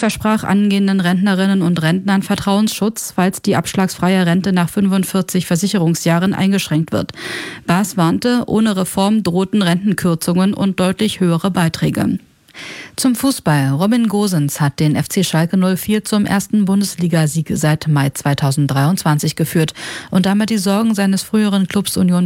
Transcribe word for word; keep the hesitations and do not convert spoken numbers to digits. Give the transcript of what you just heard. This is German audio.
versprach angehenden Rentnerinnen und Rentnern Vertrauensschutz, falls die abschlagsfreie Rente nach fünfundvierzig Versicherungsjahren eingeschränkt wird. Baas warnte, ohne Reform drohten Rentenkürzungen und deutlich höhere Beiträge. Zum Fußball. Robin Gosens hat den F C Schalke null vier zum ersten Bundesligasieg seit Mai zweitausenddreiundzwanzig geführt und damit die Sorgen seines früheren Clubs Union